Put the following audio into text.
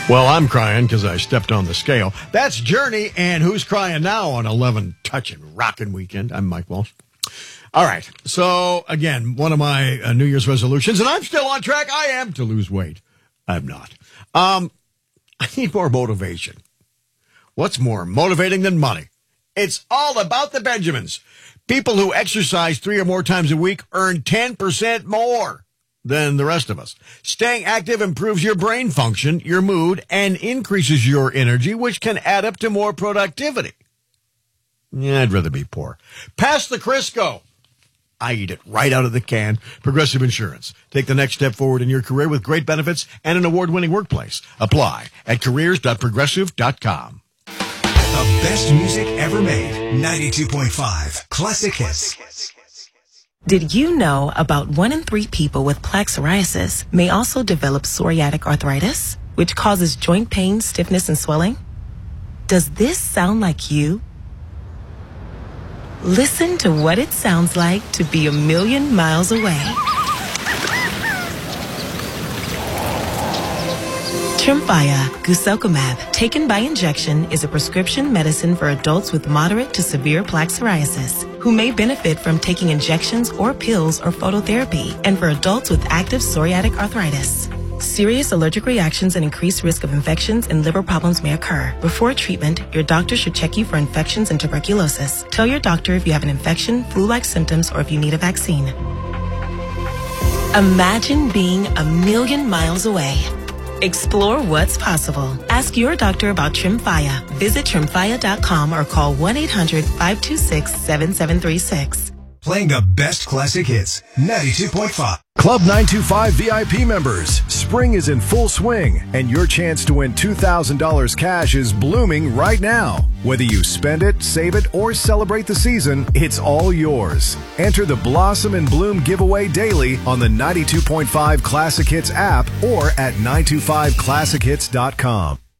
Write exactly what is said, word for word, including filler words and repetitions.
Well, I'm crying because I stepped on the scale. That's Journey, and Who's Crying Now on eleven Touchin' Rockin' Weekend. I'm Mike Walsh. All right. So, again, one of my uh, New Year's resolutions, and I'm still on track. I am to lose weight. I'm not. Um, I need more motivation. What's more motivating than money? It's all about the Benjamins. People who exercise three or more times a week earn ten percent more than the rest of us. Staying active improves your brain function, your mood, and increases your energy, which can add up to more productivity. Yeah, I'd rather be poor. Pass the Crisco. I eat it right out of the can. Progressive Insurance. Take the next step forward in your career with great benefits and an award-winning workplace. Apply at careers dot progressive dot com. The best music ever made. ninety-two point five Classic Hits. Did you know about one in three people with plaque psoriasis may also develop psoriatic arthritis, which causes joint pain, stiffness, and swelling? Does this sound like you? Listen to what it sounds like to be a million miles away. Tremfya guselkumab, taken by injection, is a prescription medicine for adults with moderate to severe plaque psoriasis who may benefit from taking injections or pills or phototherapy, and for adults with active psoriatic arthritis. Serious allergic reactions and increased risk of infections and liver problems may occur. Before treatment, your doctor should check you for infections and tuberculosis. Tell your doctor if you have an infection, flu-like symptoms, or if you need a vaccine. Imagine being a million miles away. Explore what's possible. Ask your doctor about Tremfya. Visit tremfya dot com or call one eight hundred five two six seven seven three six. Playing the best classic hits. ninety-two point five. Club nine two five V I P members, spring is in full swing, and your chance to win two thousand dollars cash is blooming right now. Whether you spend it, save it, or celebrate the season, it's all yours. Enter the Blossom and Bloom giveaway daily on the ninety-two point five Classic Hits app or at nine two five classic hits dot com.